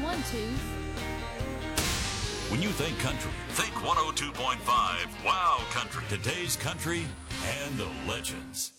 one, Tooth. When you think country, think 102.5 Wow Country. Today's country and the legends.